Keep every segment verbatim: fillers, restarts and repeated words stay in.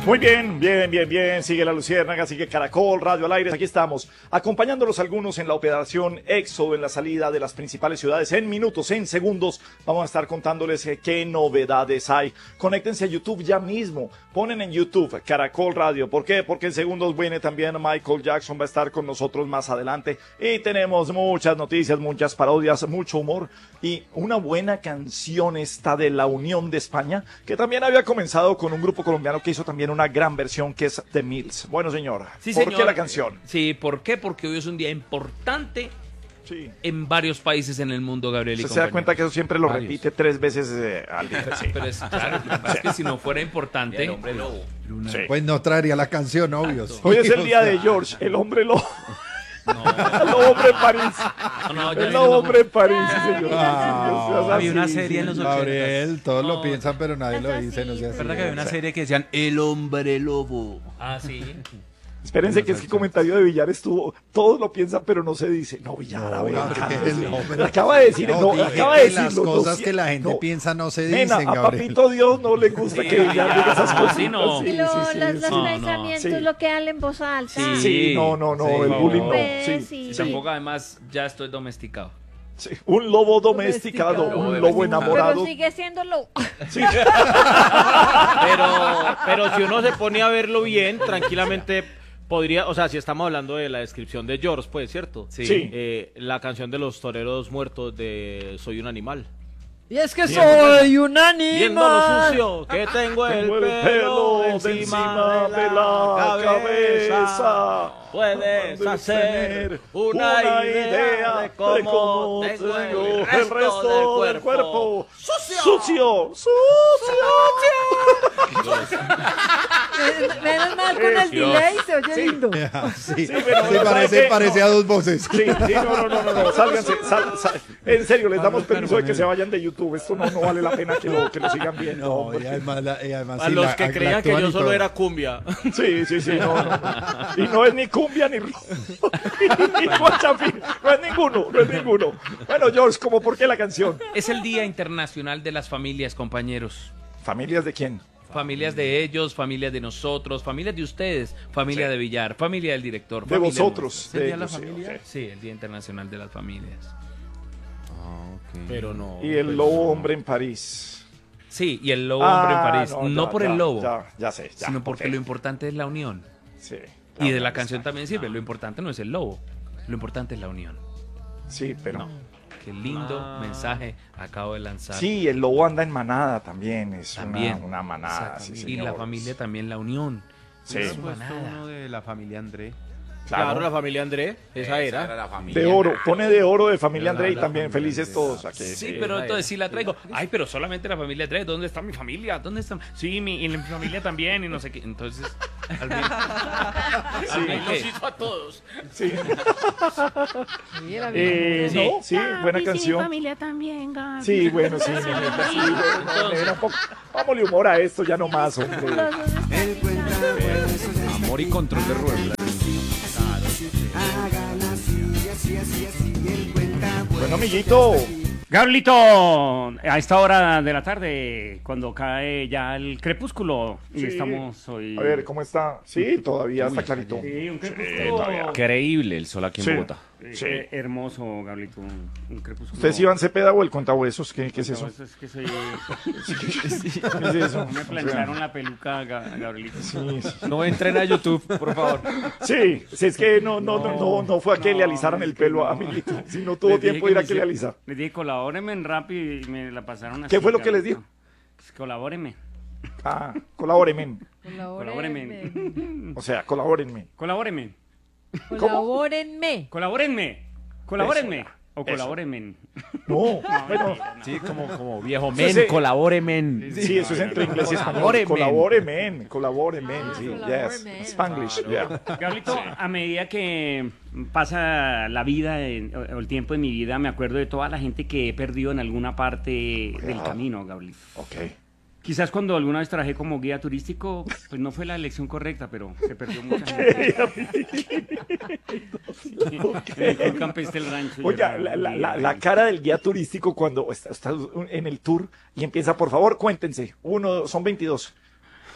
Muy bien, bien, bien, bien. Sigue La Luciérnaga, sigue Caracol, Radio al Aire. Aquí estamos, acompañándolos algunos en la operación Éxodo, en la salida de las principales ciudades. En minutos, en segundos, vamos a estar contándoles eh, qué novedades hay. Conéctense a YouTube ya mismo. Ponen en YouTube Caracol Radio. ¿Por qué? Porque en segundos viene también Michael Jackson, va a estar con nosotros más adelante. Y tenemos muchas noticias, muchas parodias, mucho humor. Y una buena canción esta de La Unión de España, que también había comenzado con un grupo colombiano que hizo también una gran versión, que es The Mills. Bueno, señor, sí, ¿por señor. qué la canción? Sí, ¿por qué? Porque hoy es un día importante sí. en varios países en el mundo, Gabriel. Y se da cuenta que eso siempre lo varios. repite tres veces eh, al día. Sí. Pero es claro, es que si no fuera importante... El hombre lobo. Sí. Pues no traería la canción, obvio. Sí. Hoy es el día de George, el hombre lobo. No. El hombre en París. No, no, el hombre en París, sí, señor. Ah, había una serie en los ochentas. Gabriel, todos no. lo piensan, pero nadie lo dice. No sé. Es verdad que había una serie que decían El hombre lobo. Ah, sí. Espérense no, que es que comentario de Villar estuvo, todos lo piensan pero no se dice. No, Villar, no, no, no, acaba de decir, no, no acaba de decir las cosas no, que la gente no, piensa no se nena, dicen, a Gabriel. Papito Dios no le gusta sí, que Villar diga esas cosas. Sí, no. Sí, lo, sí, sí, los, sí, los no, pensamientos no. lo quedan en voz alta. Sí, sí no, no, no, sí, el bullying no. Sí, sí. Tampoco además ya estoy domesticado. Sí, un lobo domesticado, domesticado. un lobo enamorado. Pero sigue siendo lobo. Sí. pero, pero si uno se pone a verlo bien, tranquilamente podría, o sea, si estamos hablando de la descripción de George, pues, ¿cierto? Sí. sí. Eh, la canción de los toreros muertos de Soy un animal. Y es que soy un animal. Viendo lo sucio que tengo el, tengo el pelo, pelo encima, encima de la, de la cabeza. cabeza. Puedes hacer una, una idea de cómo, de cómo tengo el, el resto, resto del, cuerpo. del cuerpo. ¡Sucio! ¡Sucio! ¡Sucio! Menos mal con el delay se oye sí. lindo. Sí, sí, pero sí, parece, parece no. a dos voces. Sí, sí, no, no, no, no, no. Sálganse, sal, sal. En serio, les damos permiso de que se vayan de YouTube. Esto no, no vale la pena que lo, que lo sigan viendo. No, y además, la, y además, a sí, los la, que la, creían la que yo solo era cumbia. Sí, sí, sí, no, no. Y no es ni cumbia ni rock. Ni guachafín. No es ninguno, no es ninguno. Bueno, George, ¿cómo por qué la canción? Es el Día Internacional de las Familias, compañeros. ¿Familias de quién? Familias de ellos, familias de nosotros, familias de ustedes, familia sí. de Villar, familia del director. De vosotros. ¿El de Día de la sí, Familia? Okay. Sí, el Día Internacional de las Familias. Ah, okay. Pero no. Y el lobo hombre en París. Sí, y el lobo ah, hombre en París. No, no ya, por ya, el lobo, ya, ya sé, ya, sino porque okay. lo importante es la unión. Sí. Y de la canción también sirve. Lo importante no es el lobo, lo importante es la unión. Sí, pero... No. Qué lindo ah. mensaje acabo de lanzar. Sí, el lobo anda en manada también, es también. Una, una manada. Sí, y la familia también, la unión. Sí. Es uno de la familia André. Claro, claro, la familia André, esa, esa era. era la familia. De oro, pone de oro de familia André y también felices todos. Aquí, sí, sí, pero entonces sí la traigo. Ay, pero solamente la familia André, ¿dónde está mi familia? ¿Dónde está? Sí, mi, y mi familia también y no sé qué. Entonces, al menos, sí, al menos los hizo a todos. Sí. eh, sí, no, sí, buena y canción. Mi familia también, Gaby. Sí, bueno, sí, sí, sí, bueno, poco, vámonos humor a esto ya no más, hombre. Amor y control de ruedas. Bueno, amiguito. Gablito, a esta hora de la tarde, cuando cae ya el crepúsculo, y sí. estamos hoy... A ver, ¿cómo está? Sí, todavía Uy, está clarito. Sí, un crepúsculo... Sí, increíble el sol aquí en sí. Bogotá. Sí. Eh, hermoso, Gablito, un, un crepúsculo... ¿Usted es Iván Cepeda o el contahuesos? ¿Qué, qué es eso? Es que soy... ¿Qué es eso? Me plancharon la peluca, Gabrielito. Sí, sí. No entren a YouTube, por favor. Sí, si es que no, no, no, no, no fue a que no, le alisaran el pelo a Milito. Si no tuvo tiempo de ir a que le alisar. Les dije, colabórenme en rap y me la pasaron así. ¿Qué fue lo que les dijo? Pues, colabórenme. Ah, colabórenme. Colabórenme. O sea, colabórenme. Colabórenme. Colabórenme. Colabórenme. Colabórenme. O colabórenme. No, no, bueno. Sí, como, como viejo men, sí, colabórenme. Sí, sí, eso es entre inglés y español. Colabórenme. Colabórenme. Ah, sí, yes. Spanglish, claro. Yeah. Gablito, sí. A medida que pasa la vida o el tiempo de mi vida, me acuerdo de toda la gente que he perdido en alguna parte del ah. camino, Gablito. Ok. Quizás cuando alguna vez trabajé como guía turístico, pues no fue la elección correcta, pero se perdió mucha gente. Okay. En el campestre del rancho. Oye, la, la, la, la cara del guía turístico cuando está, está en el tour y empieza, por favor, cuéntense. Uno, son veintidós.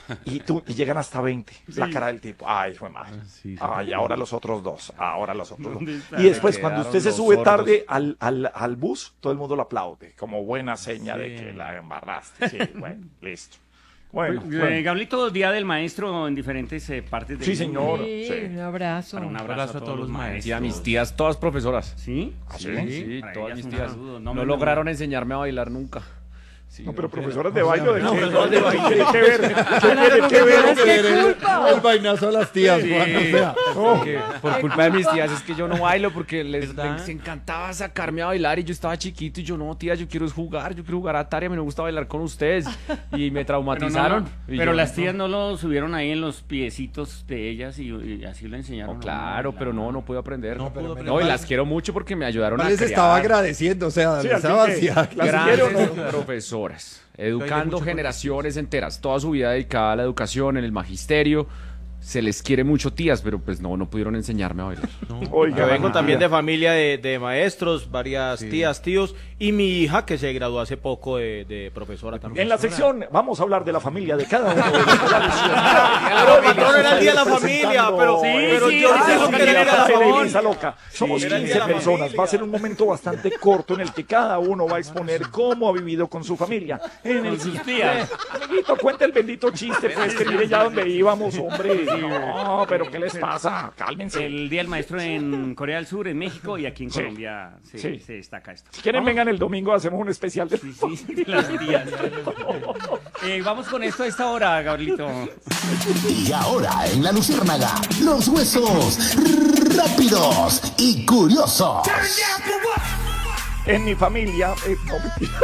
y, tú, y llegan hasta veinte. La cara del tipo, ay, fue mal. Sí, sí. Ay, ahora los otros dos, ahora los otros dos. está? Y después, Se cuando quedaron usted se los sube sordos. tarde al, al, al bus, todo el mundo lo aplaude, como buena seña de que la embarraste. Sí, bueno, listo. Bueno, Eh, bueno. Gablito, Día del Maestro en diferentes eh, partes del Sí, mundo. señor. Sí, Sí. un abrazo. Para un abrazo, a todos los maestros. Y a mis tías, todas profesoras. ¿Sí? ¿Ah, sí? Sí, Para todas ellas mis un tías. saludo. No, No me- lograron enseñarme a bailar nunca. Sí, No, pero pero- profesoras de baile, ¿de no, qué? profesoras ¿Qué tiene que ver? ¿Qué tiene que ver? ¿Qué culpa? El vainazo a las tías, Juan, o sea. Porque por culpa de mis tías es que yo no bailo porque les, les encantaba sacarme a bailar y yo estaba chiquito y yo no, tía, yo quiero es jugar, yo quiero jugar a Atari, a mí me gusta bailar con ustedes y me Pero, no, traumatizaron. no, Y pero yo, las no. tías no lo subieron ahí en los piecitos de ellas y, y así lo enseñaron. No, a claro, uno. pero no, no pude aprender. No, pero No, y las quiero mucho porque me ayudaron a Les criar. estaba agradeciendo, o sea, Sí, les al estaba fin que- hacia- ¿Las Grandes quiere o no? profesoras, educando generaciones enteras, toda su vida dedicada a la educación, en el magisterio. Se les quiere mucho, tías, pero pues no, no pudieron enseñarme a bailar. Oiga, Yo vengo la también de tía. familia de, de maestros, varias tías, tíos, y mi hija que se graduó hace poco de, de profesora también. En la sección vamos a hablar de la familia de cada uno de los Pero patrón, era el día de la familia, pero, pero sí, yo sí, tengo sí, que sí, leer sí, a la sí, favor. Elisa Loca. Somos era el día quince de la personas. familia. Va a ser un momento bastante corto en el que cada uno va a exponer cómo ha vivido con su familia. En el Con sus tías. Amiguito, cuenta el bendito chiste, pues, que mire ya dónde íbamos, hombre. No, pero ¿qué les pasa? Cálmense. El Día del Maestro en Corea del Sur, en México y aquí en Sí. Colombia se, Sí. se destaca esto. Si quieren, vengan el domingo, hacemos un especial de... Sí, sí, de las tías. Eh, vamos con esto a esta hora, Gabrielito. Y ahora en la Luciérnaga, los huesos rápidos y curiosos. En mi familia... eh, no,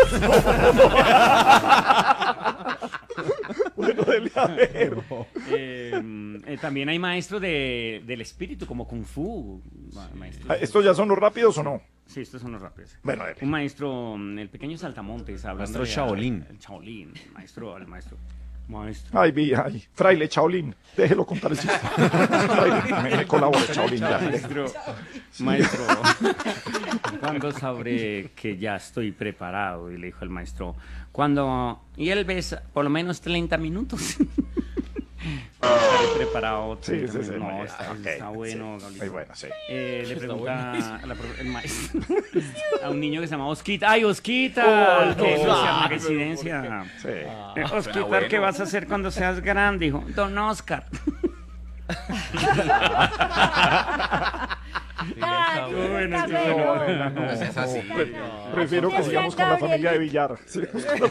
mentira. Bueno, dele a ver. Eh, eh, también hay maestros de, del espíritu, como Kung Fu. ma- maestros. ¿Estos ya son los rápidos o no? Sí, estos son los rápidos. Bueno, dele. Un maestro, mm, el pequeño saltamontes, hablando Maestro de- Shaolin. El Shaolin, el maestro, el maestro. Maestro. Ay, vi, ay. Fraile Chaolín. Déjelo contar el chiste. Fraile, me, me colabora Chaolín. Ya, Maestro, maestro, ¿cuándo sabré que ya estoy preparado? Y le dijo el maestro, cuando, y él ves por lo menos treinta minutos. Estaré preparado. Sí, treinta sí, sí. minutos. No, muy está, bien. está Ok, bueno, sí. Gabrielito. Muy bueno, sí. Eh, le pregunta a la pro- el maestro a un niño que se llama Osquita. ¡Ay, Osquita! Oh, que no. eso se llama coincidencia. Sí. Eh, Osquita, ¿qué vas a hacer cuando seas grande? Dijo, Don Oscar. Ay, qué Bueno, está qué feo. bueno. No, es así. no, pre- prefiero que sigamos con la familia de Villar. Sí.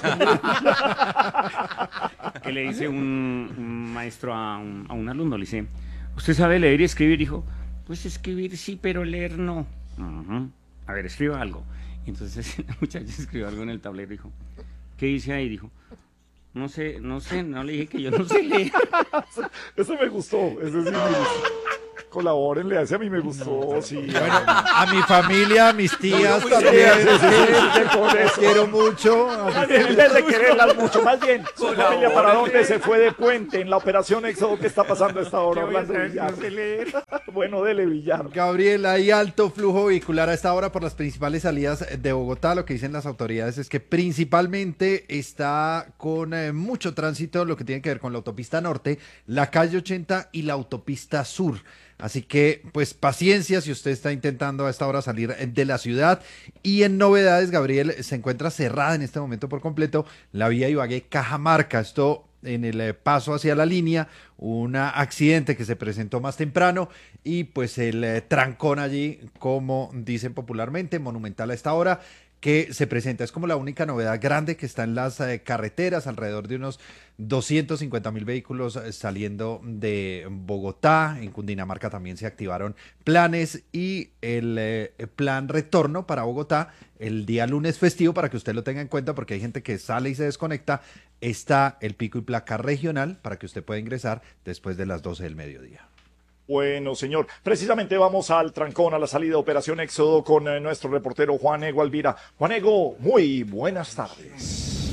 Que le dice un, un maestro a un, a un alumno, le dice, ¿usted sabe leer y escribir? Dijo, pues escribir sí, pero leer no. Ujú. A ver, escriba algo. Y entonces el muchacho escribió algo en el tablero y dijo, ¿qué dice ahí? Dijo, no sé, no sé, no le dije que yo no sé leer. Ese me gustó. Ese sí me gustó. Colabórenle, a ese a mí me gustó. Sí. Bueno, a mi familia, a mis tías Sí, también. sí, sí, sí, sí, con Las eso. quiero mucho. a Más mis- bien, en vez de quererlas mucho, más bien, su familia para dónde se fue de puente en la operación Éxodo que está pasando a esta hora, Orlando Villar. Bueno, dele Villar. Gabriel, hay alto flujo vehicular a esta hora por las principales salidas de Bogotá. Lo que dicen las autoridades es que principalmente está con eh, mucho tránsito lo que tiene que ver con la autopista norte, la calle ochenta y la autopista sur. Así que, pues, paciencia si usted está intentando a esta hora salir de la ciudad. Y en novedades, Gabriel, se encuentra cerrada en este momento por completo la vía Ibagué-Cajamarca. Esto en el eh, paso hacia la línea, un accidente que se presentó más temprano y pues el eh, trancón allí, como dicen popularmente, monumental a esta hora, que se presenta. Es como la única novedad grande que está en las eh, carreteras, alrededor de unos doscientos cincuenta mil vehículos eh, saliendo de Bogotá. En Cundinamarca también se activaron planes y el eh, plan retorno para Bogotá el día lunes festivo, para que usted lo tenga en cuenta, porque hay gente que sale y se desconecta. Está el pico y placa regional para que usted pueda ingresar después de las doce del mediodía. Bueno, señor. Precisamente vamos al trancón, a la salida de Operación Éxodo con eh, nuestro reportero Juan Ego Alvira. Juan Ego, muy buenas tardes.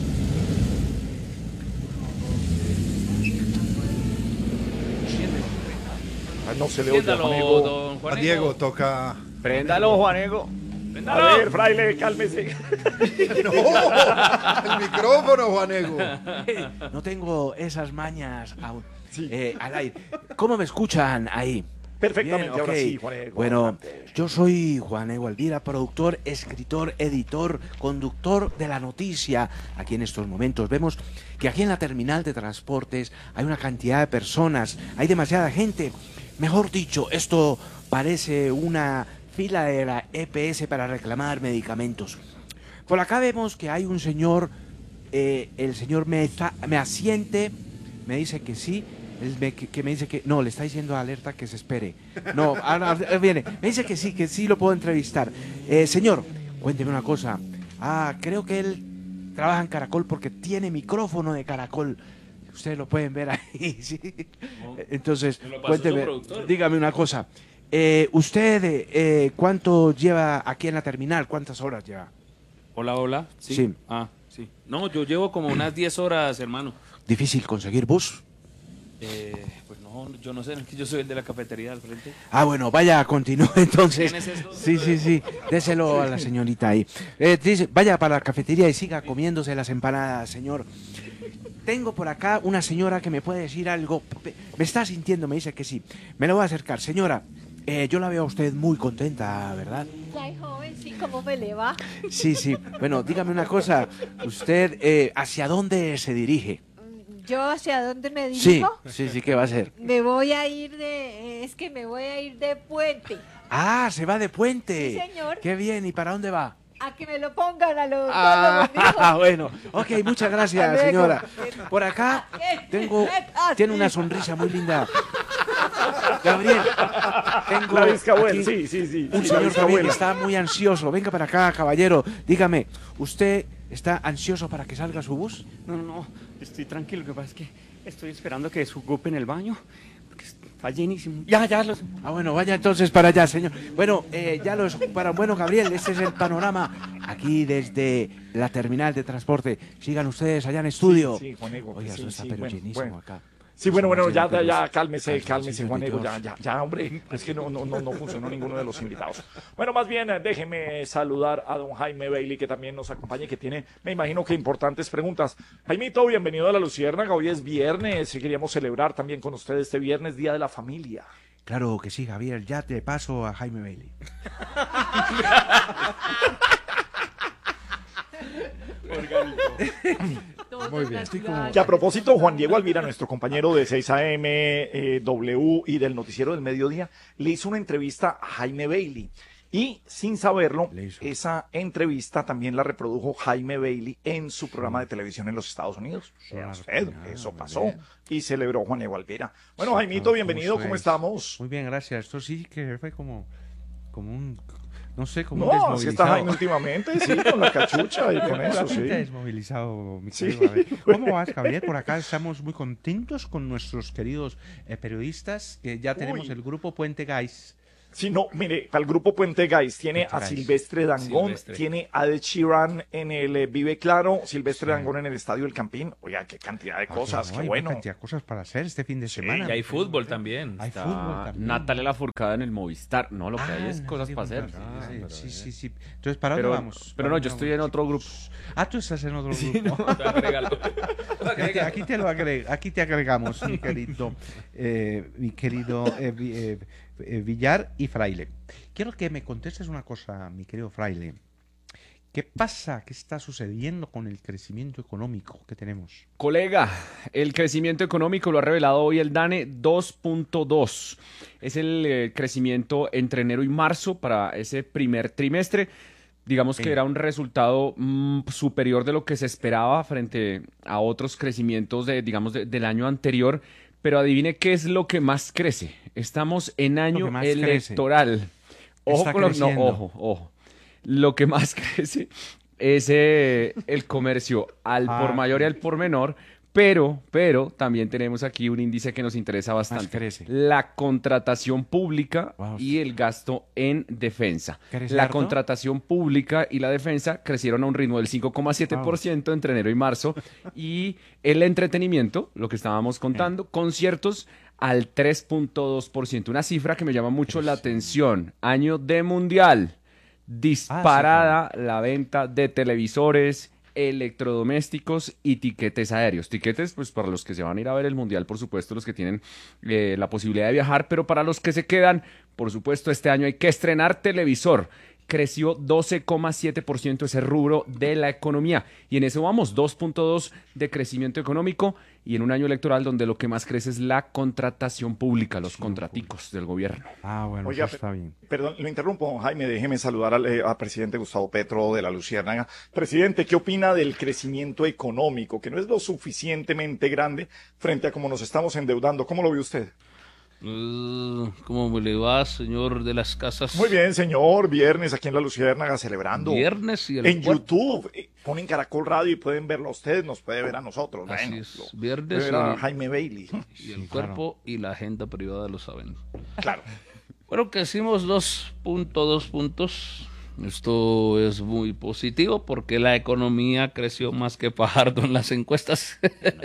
Ah, no se le oye a Entiéndalo, Juan Ego. don Juan Juan Ego. Diego, toca... Préndalo, Juanego. A ver, fraile, cálmese. No, el micrófono, Juanego. No tengo esas mañas aún. Sí. Eh, al aire. ¿Cómo me escuchan ahí? Perfectamente, Bien, ahora ok. sí, Juanego. Bueno, adelante. yo soy Juanego Alvira, productor, escritor, editor, conductor de la noticia. Aquí en estos momentos vemos que aquí en la terminal de transportes hay una cantidad de personas, hay demasiada gente. Mejor dicho, esto parece una fila de la E P S para reclamar medicamentos. Por acá vemos que hay un señor, eh, el señor me, está- me asiente, me dice que sí. Él me- que, que me dice que no, le está diciendo a Alerta que se espere. No, ahora ahora viene. Me dice que sí, que sí lo puedo entrevistar. Eh, señor, cuénteme una cosa. Ah, creo que él trabaja en Caracol porque tiene micrófono de Caracol. Ustedes lo pueden ver ahí, sí. Entonces, Me lo pasó su cuénteme, productor. dígame una cosa. Eh, ¿Usted eh, cuánto lleva aquí en la terminal? ¿Cuántas horas lleva? Hola, hola. Sí. Sí. Ah, sí. No, yo llevo como unas diez horas, hermano. ¿Difícil conseguir bus? Eh, pues no, yo no sé, es que yo soy el de la cafetería al frente. Ah, bueno, vaya, continúe entonces. ¿Tienes esto? Sí, sí, sí. Déselo a la señorita ahí. Eh, dice, vaya para la cafetería y siga comiéndose las empanadas, señor. Tengo por acá una señora que me puede decir algo. Me está sintiendo, me dice que sí. Me lo voy a acercar. Señora, eh, yo la veo a usted muy contenta, ¿verdad? Ay, joven, sí, ¿cómo me le va? Sí, sí. Bueno, dígame una cosa. ¿Usted eh, hacia dónde se dirige? ¿Yo hacia dónde me Sí, dirijo? sí, sí, ¿qué va a hacer? Me voy a ir de... Es que me voy a ir de puente. Ah, se va de puente. Sí, señor. Qué bien, ¿y para dónde va? A que me lo pongan a los Ah, odontólogos, bueno. Ok, muchas gracias, Hasta luego. señora. Por acá tengo... Tiene una sonrisa muy linda. Gabriel, tengo La Vizcabuela, aquí sí, sí, sí. un sí, la señor también que Vizcabuela. está muy ansioso. Venga para acá, caballero. Dígame, ¿usted está ansioso para que salga su bus? No, no, no, estoy tranquilo. Lo que pasa es que estoy esperando que desocupen el baño, porque está llenísimo. Ya, ya, los... Ah, bueno, vaya entonces para allá, señor. Bueno, eh, ya lo desocuparon. Bueno, Gabriel, este es el panorama aquí desde la terminal de transporte. Sigan ustedes allá en estudio. Sí, sí, Juanego, Oiga, sí, eso está sí, pero bueno, llenísimo bueno. acá. Sí, bueno, bueno, ya, Pero- ya, cálmese, Ay, cálmese, señor Juanego, Dios. ya, ya, ya, hombre, es que no, no, no, no funcionó ninguno de los invitados. Bueno, más bien, eh, déjeme saludar a don Jaime Bailey, que también nos acompaña y que tiene, me imagino que importantes preguntas. Jaimito, bienvenido a La Luciérnaga, hoy es viernes y queríamos celebrar también con ustedes este viernes, Día de la Familia. Claro que sí, Javier. Ya te paso a Jaime Bailey. Muy bien. Estoy como... Que a propósito, Juan Diego Alvira, nuestro compañero de seis A M eh, W y del Noticiero del Mediodía, le hizo una entrevista a Jaime Bailey. Y sin saberlo, Le hizo. esa entrevista también la reprodujo Jaime Bailey en su programa de televisión en los Estados Unidos. Vea usted, Ah, eso muy pasó. bien. Y celebró Juan Diego Alvira. Bueno, Jaimito, Ah, bienvenido, ¿cómo ¿cómo es? estamos? Muy bien, gracias. Esto sí que fue como, como un, no sé, como un No, desmovilizado. así está Jaime últimamente, sí, con la cachucha y con eso, sí. Completamente desmovilizado, mi Sí. querido Gabriel. ¿Cómo vas, Gabriel? Por acá estamos muy contentos con nuestros queridos eh, periodistas, que ya tenemos Uy. el grupo Puente Guys. Sí, no, mire, para el grupo Puente Guys tiene Puente a Guys. Silvestre Dangond, Silvestre. tiene a Ed Sheeran en el eh, Vive Claro, Silvestre Sí. Dangond en el Estadio El Campín. Oiga, qué cantidad de cosas, Ah, qué hay una bueno. cantidad de cosas para hacer este fin de semana. Y hay fútbol también. Hay Está fútbol también. Natalia Lafourcade en el Movistar. No, lo que hay Ah, es no, cosas sí, para hacer. ah, Sí, sí, pero- sí, sí. Entonces, ¿para Pero- dónde vamos? pero no, ¿Para yo dónde estoy en vamos? otro grupo. Ah, tú estás en otro grupo. Agrégalo. Aquí, aquí te lo agreg- aquí te agregamos, mi querido, eh, mi querido eh, Vi- eh, eh, Villar y Fraile. Quiero que me contestes una cosa, mi querido Fraile. ¿Qué pasa? ¿Qué está sucediendo con el crecimiento económico que tenemos? Colega, el crecimiento económico lo ha revelado hoy el DANE dos punto dos. Es el eh, crecimiento entre enero y marzo para ese primer trimestre. Digamos que Sí. era un resultado mm, superior de lo que se esperaba frente a otros crecimientos de, digamos, de- del año anterior. Pero adivine qué es lo que más crece. Estamos en año que más crece. electoral. Ojo Está con lo, no, creciendo. ojo, ojo. Lo que más crece es eh, el comercio al Ah, por mayor y al por menor, pero, pero también tenemos aquí un índice que nos interesa bastante. crece. La contratación pública Wow. y el gasto en defensa. ¿Crece La harto? contratación pública y la defensa crecieron a un ritmo del cinco coma siete por ciento entre enero y marzo. Y el entretenimiento, lo que estábamos contando, conciertos al tres punto dos por ciento. Una cifra que me llama mucho la atención. Año de mundial. disparada ah, sí, claro. la venta de televisores, electrodomésticos y tiquetes aéreos. Tiquetes, pues para los que se van a ir a ver el Mundial, por supuesto, los que tienen eh, la posibilidad de viajar, pero para los que se quedan, por supuesto, este año hay que estrenar televisor. Creció doce coma siete por ciento ese rubro de la economía. Y en eso vamos, dos punto dos de crecimiento económico y en un año electoral donde lo que más crece es la contratación pública, los sí, contraticos público. del gobierno. Ah, bueno, Oiga, eso está bien. Perdón, lo interrumpo, Jaime, déjeme saludar al, eh, al presidente Gustavo Petro de la Luciérnaga. Presidente, ¿qué opina del crecimiento económico, que no es lo suficientemente grande frente a cómo nos estamos endeudando? ¿Cómo lo ve usted? Uh, ¿Cómo le va, señor de las casas? Muy bien, señor. Viernes aquí en la Luciérnaga celebrando. Viernes y el En cuerpo. YouTube. Eh, ponen Caracol Radio y pueden verlo a ustedes, nos puede ver a nosotros. Así bueno, es. lo, Viernes ver a y, Jaime Bailey. Y el cuerpo y la agenda privada lo saben. Claro. Bueno, que hicimos dos puntos, dos puntos. Esto es muy positivo porque la economía creció más que Fajardo en las encuestas.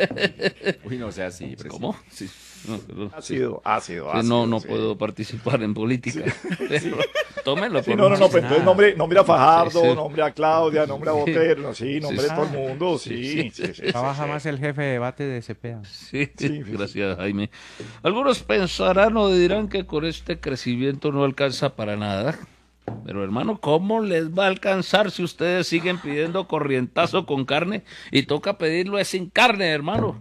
Uy, no sea así. ¿Cómo? Sí. No, pero, ha sido, sí. ha sido, ha sí, sido. No, no sí. puedo participar en política. Sí. Pero, tómenlo. Sí, no, no, no, pero entonces nombre, nombre a Fajardo, sí, sí. nombre a Claudia, nombre a Botero, sí, nombre sí, a todo el mundo, sí. sí, sí, sí, sí Trabaja sí, más sí. el jefe de debate de Cepeda. Sí, sí, gracias, Jaime. Algunos pensarán o dirán que con este crecimiento no alcanza para nada. Pero hermano, ¿cómo les va a alcanzar si ustedes siguen pidiendo corrientazo con carne y toca pedirlo es sin carne, hermano?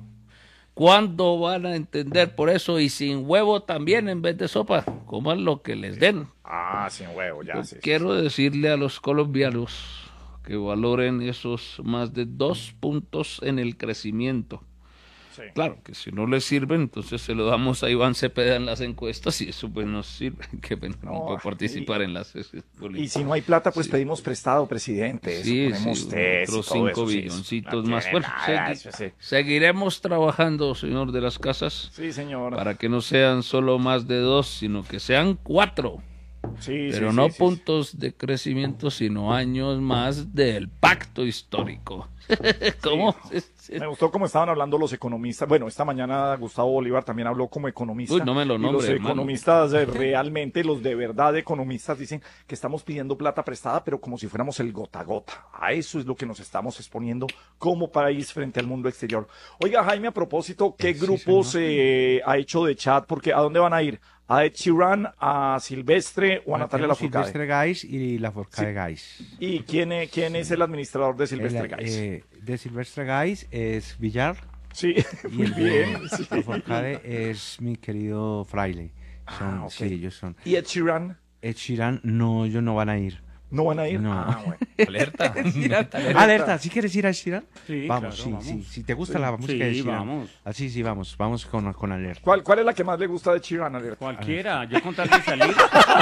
¿Cuándo van a entender por eso? Y sin huevo también en vez de sopa, coman lo que les den. Ah, sin huevo, ya sí. Quiero sí, decirle a los colombianos que valoren esos más de dos puntos en el crecimiento. Sí. Claro, que si no les sirven, entonces se lo damos a Iván Cepeda en las encuestas y eso pues nos sirve, que bueno, no, no puede participar y, en las políticas. Y si no hay plata, pues sí. pedimos prestado, presidente. Sí, eso ponemos sí, test otros y todo cinco eso, billoncitos sí, más. No Bueno, nada, segui eso, sí. seguiremos trabajando, señor de las casas. Sí, señor. Para que no sean solo más de dos, sino que sean cuatro. Sí, Pero sí, no sí, puntos sí. de crecimiento, sino años más del pacto histórico. ¿Cómo? Sí, sí. Me gustó cómo estaban hablando los economistas. Bueno, esta mañana Gustavo Bolívar también habló como economista. Uy, no me lo nombre, y los hermano. economistas, eh, realmente, los de verdad economistas, dicen que estamos pidiendo plata prestada, pero como si fuéramos el gota a gota. A eso es lo que nos estamos exponiendo como país frente al mundo exterior. Oiga, Jaime, a propósito, ¿qué sí, grupos eh, ha hecho de chat? Porque ¿a dónde van a ir? ¿A Ed Sheeran, a Silvestre o a, a Natalia Lafourcade? Silvestre Gais y Lafourcade sí. Gais. ¿Y quién es, quién es el administrador de Silvestre el, Gais? Eh, de Silvestre Gais es Villar. Sí, y muy el bien. Sí. Lafourcade es mi querido Fraile. Son, ah, okay. Sí, ellos son. ¿Y Ed Sheeran? Ed Sheeran, no, ellos no van a ir. ¿No van a ir? No. Ah, bueno. Alerta. alerta. Alerta. ¿Sí quieres ir a Sheeran? Sí, vamos, claro, sí, vamos. sí. Si te gusta sí, la música sí, de Sheeran. vamos. Así sí, vamos. Vamos con, con Alerta. ¿Cuál, ¿Cuál es la que más le gusta de Sheeran, Alerta? Cualquiera. Yo con tal de salir.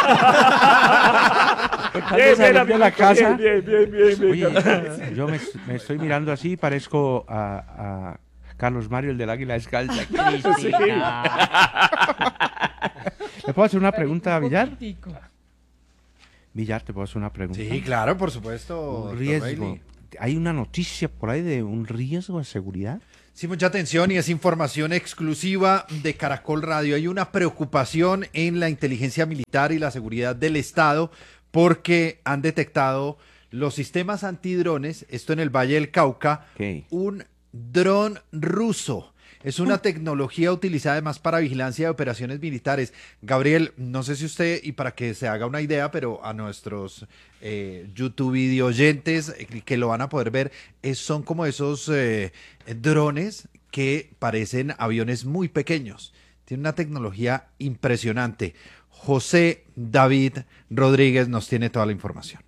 Bien, salir de la casa. Bien, bien, bien, bien. Oye, yo me, me estoy mirando así, parezco a, a Carlos Mario, el del Águila Descalza. Sí. ¿Le puedo hacer una pregunta a Villar? Villar, ¿te puedo hacer una pregunta? Sí, claro, por supuesto. Un riesgo. ¿Hay una noticia por ahí de un riesgo de seguridad? Sí, mucha atención y es información exclusiva de Caracol Radio. Hay una preocupación en la inteligencia militar y la seguridad del Estado porque han detectado los sistemas antidrones, esto en el Valle del Cauca, ¿Qué? un dron ruso. Es una tecnología utilizada además para vigilancia de operaciones militares. Gabriel, no sé si usted, y para que se haga una idea, pero a nuestros eh, YouTube video oyentes eh, que lo van a poder ver, es, son como esos eh, drones que parecen aviones muy pequeños. Tiene una tecnología impresionante. José David Rodríguez nos tiene toda la información.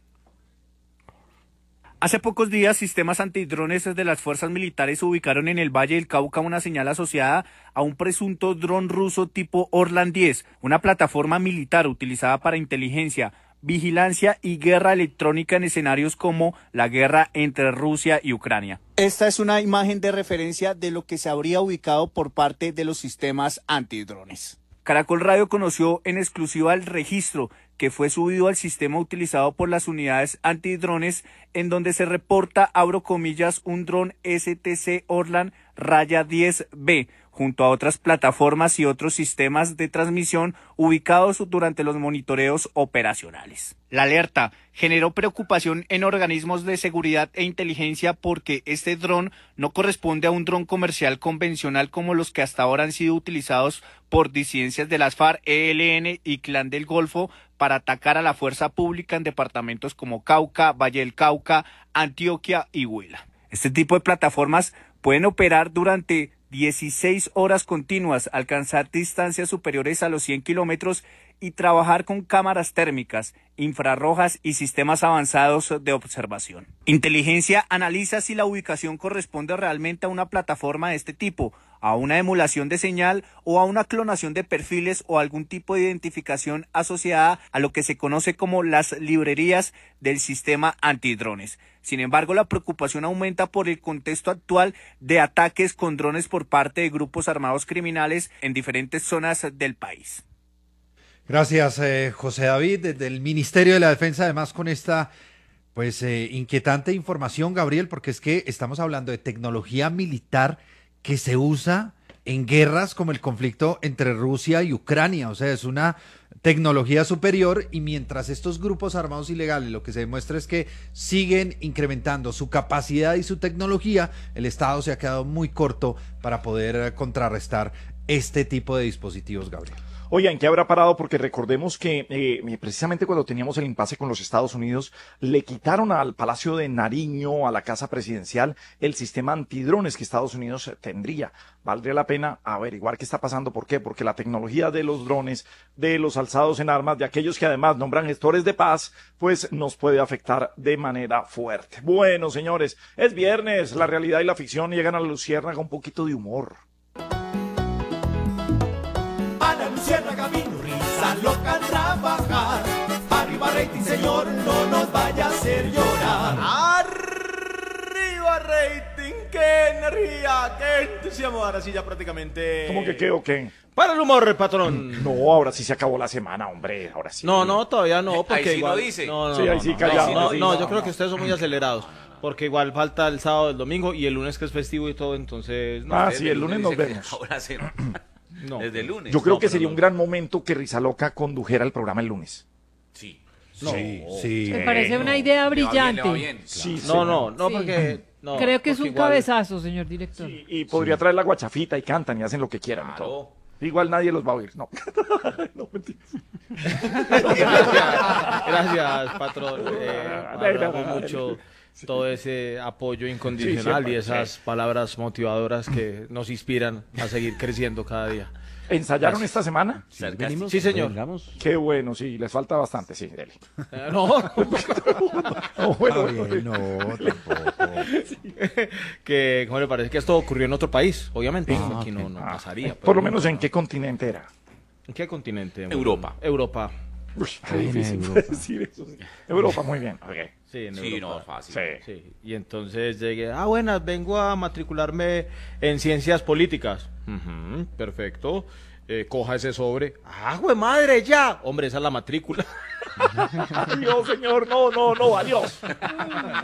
Hace pocos días, sistemas antidrones de las fuerzas militares ubicaron en el Valle del Cauca una señal asociada a un presunto dron ruso tipo Orlan diez, una plataforma militar utilizada para inteligencia, vigilancia y guerra electrónica en escenarios como la guerra entre Rusia y Ucrania. Esta es una imagen de referencia de lo que se habría ubicado por parte de los sistemas antidrones. Caracol Radio conoció en exclusiva el registro que fue subido al sistema utilizado por las unidades antidrones, en donde se reporta, abro comillas, un dron S T C Orlan raya diez B, junto a otras plataformas y otros sistemas de transmisión ubicados durante los monitoreos operacionales. La alerta generó preocupación en organismos de seguridad e inteligencia porque este dron no corresponde a un dron comercial convencional como los que hasta ahora han sido utilizados por disidencias de las FARC, E L N y Clan del Golfo para atacar a la fuerza pública en departamentos como Cauca, Valle del Cauca, Antioquia y Huila. Este tipo de plataformas pueden operar durante dieciséis horas continuas, alcanzar distancias superiores a los cien kilómetros y trabajar con cámaras térmicas, infrarrojas y sistemas avanzados de observación. Inteligencia analiza si la ubicación corresponde realmente a una plataforma de este tipo, a una emulación de señal o a una clonación de perfiles o algún tipo de identificación asociada a lo que se conoce como las librerías del sistema antidrones. Sin embargo, la preocupación aumenta por el contexto actual de ataques con drones por parte de grupos armados criminales en diferentes zonas del país. Gracias, eh, José David, desde el Ministerio de la Defensa, además con esta pues eh, inquietante información, Gabriel, porque es que estamos hablando de tecnología militar que se usa en guerras como el conflicto entre Rusia y Ucrania, o sea, es una tecnología superior y mientras estos grupos armados ilegales lo que se demuestra es que siguen incrementando su capacidad y su tecnología, el Estado se ha quedado muy corto para poder contrarrestar este tipo de dispositivos, Gabriel. Oye, ¿en qué habrá parado? Porque recordemos que eh, precisamente cuando teníamos el impasse con los Estados Unidos, le quitaron al Palacio de Nariño, a la Casa Presidencial, el sistema antidrones que Estados Unidos tendría. Valdría la pena averiguar qué está pasando. ¿Por qué? Porque la tecnología de los drones, de los alzados en armas, de aquellos que además nombran gestores de paz, pues nos puede afectar de manera fuerte. Bueno, señores, es viernes, la realidad y la ficción llegan a la luciérnaga con un poquito de humor. Luciérnaga camino, risa loca trabajar. Arriba rating, señor, no nos vaya a hacer llorar. Arriba rating, qué energía, qué entusiasmo. Ahora sí ya prácticamente. ¿Cómo que qué o qué? Para el humor, patrón. No, ahora sí se acabó la semana, hombre, ahora sí. No, no, todavía no, porque ahí sí igual... lo dice. No, no, sí, ahí no, sí no, callado. no, sí, no, no, yo creo no. que ustedes son muy acelerados. Porque igual falta el sábado, el domingo y el lunes que es festivo y todo, entonces... No, ah, sí, el lunes nos vemos. Ahora sí. No. Desde el lunes. Yo creo No, que pero sería no. un gran momento que Rizaloca condujera el programa el lunes. Sí. No, sí, sí. Me parece una idea Le va bien, le brillante. va bien. Sí, No, no, no, Sí. porque... no, Creo que es un porque igual- cabezazo, señor director. Sí, y podría traer la guachafita y cantan y hacen lo que quieran. y todo. Igual nadie los va a oír, no. No, mentira. Gracias, gracias, patrón. Eh, No, no, valoramos no, no. mucho todo ese apoyo incondicional Sí, y siempre, esas sí. palabras motivadoras que nos inspiran a seguir creciendo cada día. ¿Ensayaron Gracias. esta semana? Sí, venimos, sí, señor. Vengamos. Qué bueno, sí, les falta bastante, sí, dele. Eh, no, No, bueno, Está bien, no, tampoco. que ¿cómo le parece que esto ocurrió en otro país? Obviamente, aquí no, no Ah, pasaría. por lo pero- menos, ¿en qué continente era? ¿En qué continente? Europa. Europa. Uy, qué Ay, en difícil Europa. decir eso. sí. Europa, muy bien. ok. Sí, en Sí, Europa. no, fácil. Sí. Sí, y entonces llegué, ah, buenas, vengo a matricularme en ciencias políticas. Ujú, perfecto. Eh, coja ese sobre. ¡Ah, güey, madre, ya! Hombre, esa es la matrícula. Dios, señor, no, no, no, adiós.